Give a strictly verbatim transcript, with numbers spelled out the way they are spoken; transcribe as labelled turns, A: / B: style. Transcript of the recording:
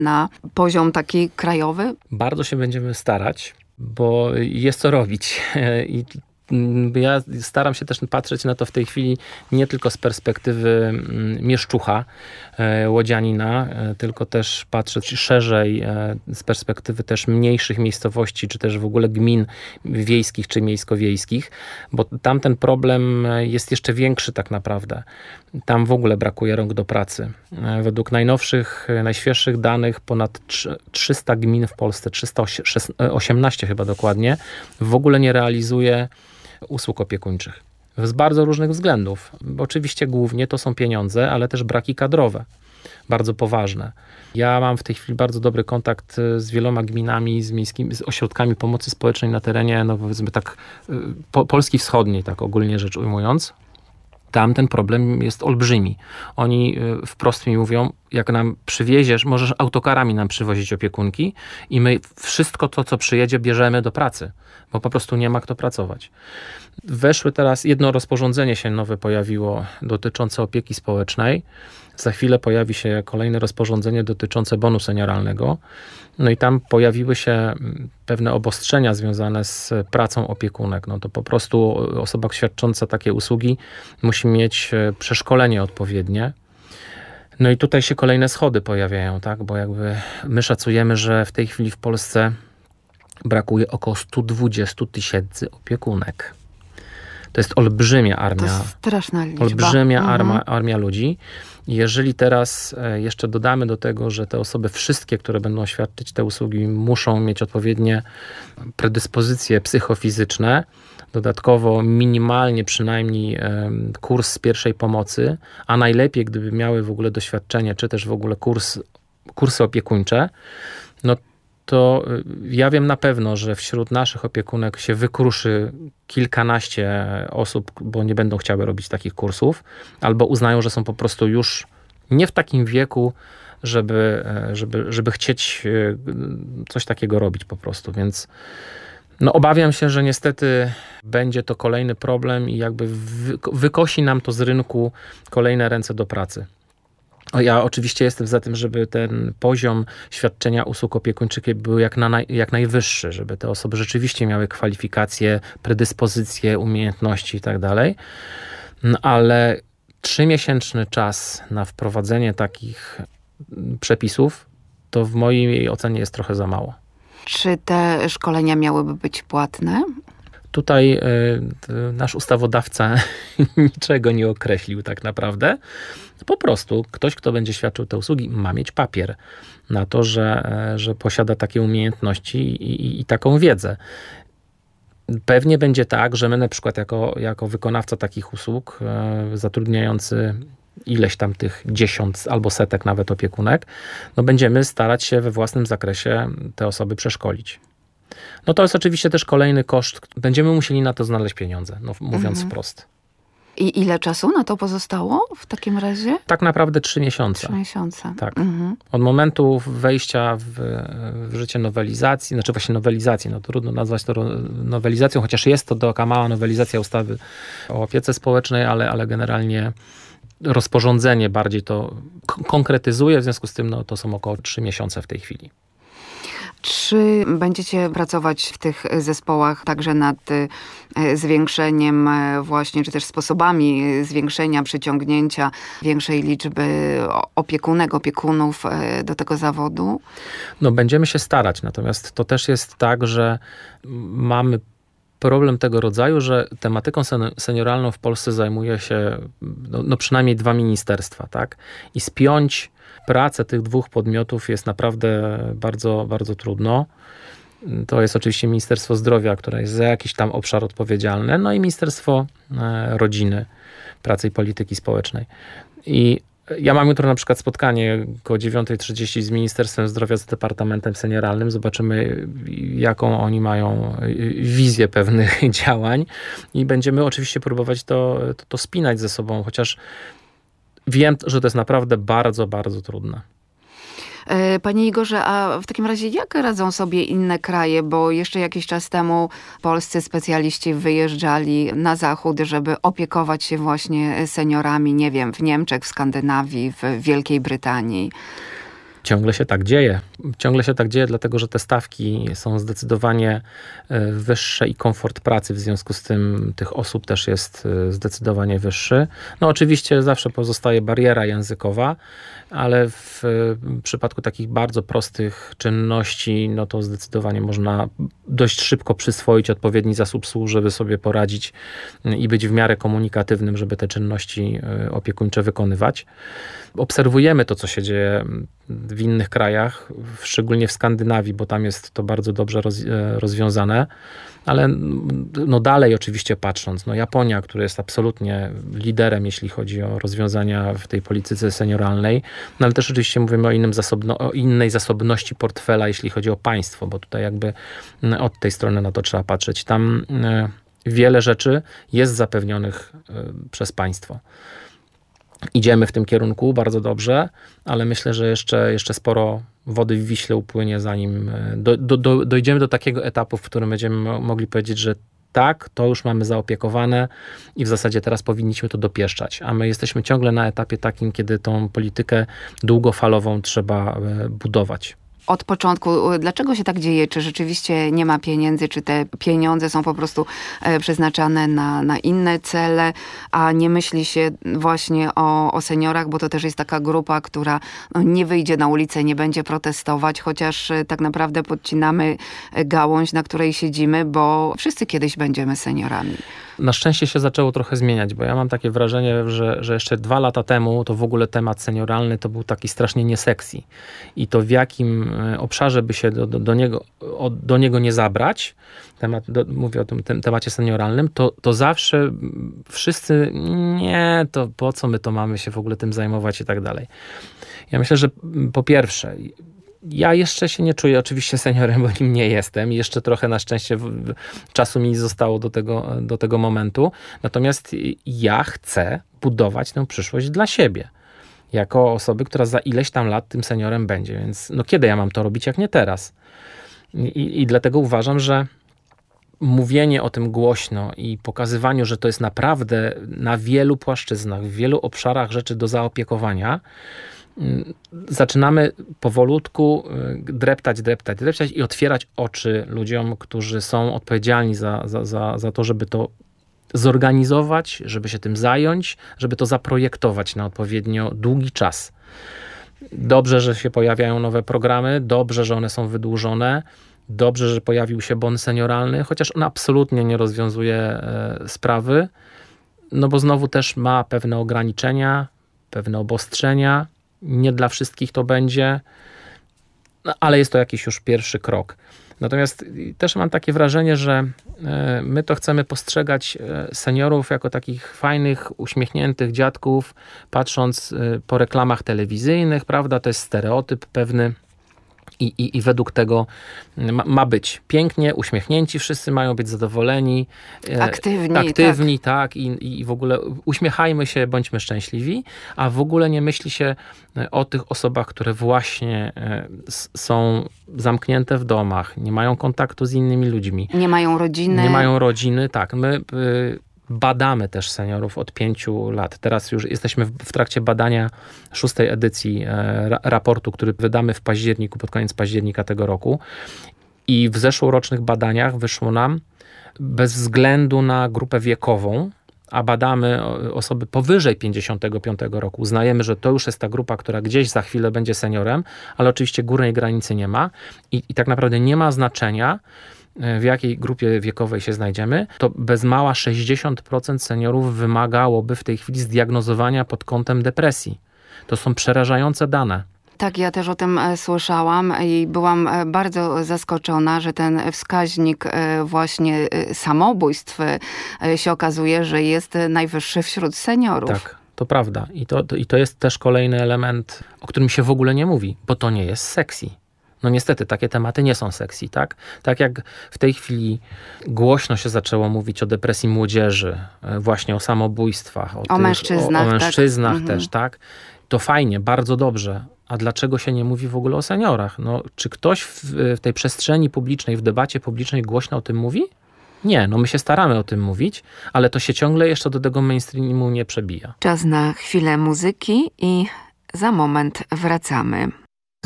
A: na poziom taki krajowy?
B: Bardzo się będziemy starać, bo jest co robić. I ja staram się też patrzeć na to w tej chwili nie tylko z perspektywy mieszczucha, łodzianina, tylko też patrzeć szerzej z perspektywy też mniejszych miejscowości, czy też w ogóle gmin wiejskich czy miejsko-wiejskich, bo tam ten problem jest jeszcze większy tak naprawdę. Tam w ogóle brakuje rąk do pracy. Według najnowszych, najświeższych danych ponad trzysta gmin w Polsce, trzysta osiemnaście chyba dokładnie, w ogóle nie realizuje usług opiekuńczych. Z bardzo różnych względów. Oczywiście głównie to są pieniądze, ale też braki kadrowe. Bardzo poważne. Ja mam w tej chwili bardzo dobry kontakt z wieloma gminami, z miejskimi, z ośrodkami pomocy społecznej na terenie, no powiedzmy tak, po, Polski Wschodniej, tak ogólnie rzecz ujmując. Tam ten problem jest olbrzymi. Oni wprost mi mówią, jak nam przywieziesz, możesz autokarami nam przywozić opiekunki i my wszystko to, co przyjedzie, bierzemy do pracy, bo po prostu nie ma kto pracować. Weszły teraz, jedno rozporządzenie się nowe pojawiło dotyczące opieki społecznej. Za chwilę pojawi się kolejne rozporządzenie dotyczące bonu senioralnego. No i tam pojawiły się pewne obostrzenia związane z pracą opiekunek. No to po prostu osoba świadcząca takie usługi musi mieć przeszkolenie odpowiednie. No i tutaj się kolejne schody pojawiają, tak? Bo jakby my szacujemy, że w tej chwili w Polsce brakuje około sto dwadzieścia tysięcy opiekunek. To jest olbrzymia armia.
A: To jest straszna liczba.
B: Olbrzymia
A: mhm.
B: arma, armia ludzi. Jeżeli teraz jeszcze dodamy do tego, że te osoby wszystkie, które będą świadczyć te usługi, muszą mieć odpowiednie predyspozycje psychofizyczne, dodatkowo minimalnie przynajmniej kurs z pierwszej pomocy, a najlepiej gdyby miały w ogóle doświadczenie, czy też w ogóle kurs, kursy opiekuńcze, no to ja wiem na pewno, że wśród naszych opiekunek się wykruszy kilkanaście osób, bo nie będą chciały robić takich kursów, albo uznają, że są po prostu już nie w takim wieku, żeby, żeby, żeby chcieć coś takiego robić po prostu. Więc no obawiam się, że niestety będzie to kolejny problem i jakby wykosi nam to z rynku kolejne ręce do pracy. Ja oczywiście jestem za tym, żeby ten poziom świadczenia usług opiekuńczych był jak, na naj, jak najwyższy, żeby te osoby rzeczywiście miały kwalifikacje, predyspozycje, umiejętności i tak dalej. No, ale trzymiesięczny czas na wprowadzenie takich przepisów to w mojej ocenie jest trochę za mało.
A: Czy te szkolenia miałyby być płatne?
B: Tutaj y, nasz ustawodawca niczego nie określił tak naprawdę. Po prostu ktoś, kto będzie świadczył te usługi, ma mieć papier na to, że, że posiada takie umiejętności i, i, i taką wiedzę. Pewnie będzie tak, że my na przykład jako, jako wykonawca takich usług, y, zatrudniający ileś tam tych dziesiąt albo setek nawet opiekunek, no będziemy starać się we własnym zakresie te osoby przeszkolić. No to jest oczywiście też kolejny koszt. Będziemy musieli na to znaleźć pieniądze, no mówiąc mhm. wprost.
A: I ile czasu na to pozostało w takim razie?
B: Tak naprawdę trzy miesiące.
A: Trzy miesiące.
B: Tak.
A: Mhm.
B: Od momentu wejścia w, w życie nowelizacji, znaczy właśnie nowelizacji, no trudno nazwać to nowelizacją, chociaż jest to taka mała nowelizacja ustawy o opiece społecznej, ale, ale generalnie rozporządzenie bardziej to k- konkretyzuje, w związku z tym no, to są około trzy miesiące w tej chwili.
A: Czy będziecie pracować w tych zespołach także nad zwiększeniem właśnie, czy też sposobami zwiększenia, przyciągnięcia większej liczby opiekunek, opiekunów do tego zawodu?
B: No będziemy się starać, natomiast to też jest tak, że mamy problem tego rodzaju, że tematyką senioralną w Polsce zajmuje się no, no przynajmniej dwa ministerstwa, tak? I spiąć pracę tych dwóch podmiotów jest naprawdę bardzo, bardzo trudno. To jest oczywiście Ministerstwo Zdrowia, które jest za jakiś tam obszar odpowiedzialne, no i Ministerstwo Rodziny, Pracy i Polityki Społecznej. I ja mam jutro na przykład spotkanie około dziewiąta trzydzieści z Ministerstwem Zdrowia, z Departamentem Senioralnym. Zobaczymy, jaką oni mają wizję pewnych działań i będziemy oczywiście próbować to, to, to spinać ze sobą, chociaż wiem, że to jest naprawdę bardzo, bardzo trudne.
A: Panie Igorze, a w takim razie jak radzą sobie inne kraje? Bo jeszcze jakiś czas temu polscy specjaliści wyjeżdżali na zachód, żeby opiekować się właśnie seniorami, nie wiem, w Niemczech, w Skandynawii, w Wielkiej Brytanii.
B: Ciągle się tak dzieje. Ciągle się tak dzieje, dlatego że te stawki są zdecydowanie wyższe i komfort pracy w związku z tym tych osób też jest zdecydowanie wyższy. No oczywiście zawsze pozostaje bariera językowa, ale w przypadku takich bardzo prostych czynności, no to zdecydowanie można dość szybko przyswoić odpowiedni zasób słów, żeby sobie poradzić i być w miarę komunikatywnym, żeby te czynności opiekuńcze wykonywać. Obserwujemy to, co się dzieje w innych krajach, szczególnie w Skandynawii, bo tam jest to bardzo dobrze roz, rozwiązane, ale no dalej oczywiście patrząc, no Japonia, która jest absolutnie liderem, jeśli chodzi o rozwiązania w tej polityce senioralnej, no ale też oczywiście mówimy o, innym zasobno, o innej zasobności portfela, jeśli chodzi o państwo, bo tutaj jakby od tej strony na to trzeba patrzeć. Tam wiele rzeczy jest zapewnionych przez państwo. Idziemy w tym kierunku bardzo dobrze, ale myślę, że jeszcze, jeszcze sporo wody w Wiśle upłynie, zanim do, do, do, dojdziemy do takiego etapu, w którym będziemy mogli powiedzieć, że tak, to już mamy zaopiekowane i w zasadzie teraz powinniśmy to dopieszczać. A my jesteśmy ciągle na etapie takim, kiedy tą politykę długofalową trzeba budować.
A: Od początku, dlaczego się tak dzieje? Czy rzeczywiście nie ma pieniędzy, czy te pieniądze są po prostu przeznaczane na, na inne cele, a nie myśli się właśnie o, o seniorach, bo to też jest taka grupa, która no, nie wyjdzie na ulicę, nie będzie protestować, chociaż tak naprawdę podcinamy gałąź, na której siedzimy, bo wszyscy kiedyś będziemy seniorami.
B: Na szczęście się zaczęło trochę zmieniać, bo ja mam takie wrażenie, że, że jeszcze dwa lata temu to w ogóle temat senioralny to był taki strasznie niesexy. I to w jakim obszarze by się do, do, do, niego, do niego nie zabrać, temat, do, mówię o tym, tym temacie senioralnym, to, to zawsze wszyscy nie, to po co my to mamy się w ogóle tym zajmować i tak dalej. Ja myślę, że po pierwsze, ja jeszcze się nie czuję oczywiście seniorem, bo nim nie jestem. Jeszcze trochę na szczęście czasu mi zostało do tego, do tego momentu. Natomiast ja chcę budować tę przyszłość dla siebie. Jako osoby, która za ileś tam lat tym seniorem będzie. Więc no kiedy ja mam to robić, jak nie teraz? I, i dlatego uważam, że mówienie o tym głośno i pokazywaniu, że to jest naprawdę na wielu płaszczyznach, w wielu obszarach rzeczy do zaopiekowania, zaczynamy powolutku dreptać, dreptać, dreptać i otwierać oczy ludziom, którzy są odpowiedzialni za, za, za, za to, żeby to zorganizować, żeby się tym zająć, żeby to zaprojektować na odpowiednio długi czas. Dobrze, że się pojawiają nowe programy, dobrze, że one są wydłużone, dobrze, że pojawił się bon senioralny, chociaż on absolutnie nie rozwiązuje e, sprawy, no bo znowu też ma pewne ograniczenia, pewne obostrzenia. Nie dla wszystkich to będzie, no, ale jest to jakiś już pierwszy krok. Natomiast też mam takie wrażenie, że my to chcemy postrzegać seniorów jako takich fajnych, uśmiechniętych dziadków, patrząc po reklamach telewizyjnych, prawda? To jest stereotyp pewny. I, i, I według tego ma, ma być pięknie, uśmiechnięci, wszyscy mają być zadowoleni,
A: aktywni,
B: aktywni tak, tak i, i w ogóle uśmiechajmy się, bądźmy szczęśliwi, a w ogóle nie myśli się o tych osobach, które właśnie są zamknięte w domach, nie mają kontaktu z innymi ludźmi.
A: Nie mają rodziny.
B: Nie mają rodziny, tak. My badamy też seniorów od pięciu lat. Teraz już jesteśmy w trakcie badania szóstej edycji ra- raportu, który wydamy w październiku, pod koniec października tego roku. I w zeszłorocznych badaniach wyszło nam, bez względu na grupę wiekową, a badamy osoby powyżej pięćdziesiątego piątego roku. Uznajemy, że to już jest ta grupa, która gdzieś za chwilę będzie seniorem, ale oczywiście górnej granicy nie ma i, i tak naprawdę nie ma znaczenia, w jakiej grupie wiekowej się znajdziemy, to bez mała sześćdziesiąt procent seniorów wymagałoby w tej chwili zdiagnozowania pod kątem depresji. To są przerażające dane.
A: Tak, ja też o tym słyszałam i byłam bardzo zaskoczona, że ten wskaźnik właśnie samobójstw się okazuje, że jest najwyższy wśród seniorów.
B: Tak, to prawda. I to, to, i to jest też kolejny element, o którym się w ogóle nie mówi, bo to nie jest sexy. No niestety, takie tematy nie są sexy, tak? Tak jak w tej chwili głośno się zaczęło mówić o depresji młodzieży, właśnie o samobójstwach, o,
A: o
B: tych,
A: mężczyznach,
B: o, o mężczyznach
A: tak?
B: też, tak? To fajnie, bardzo dobrze. A dlaczego się nie mówi w ogóle o seniorach? No, czy ktoś w, w tej przestrzeni publicznej, w debacie publicznej głośno o tym mówi? Nie, no my się staramy o tym mówić, ale to się ciągle jeszcze do tego mainstreamu nie przebija.
A: Czas na chwilę muzyki i za moment wracamy.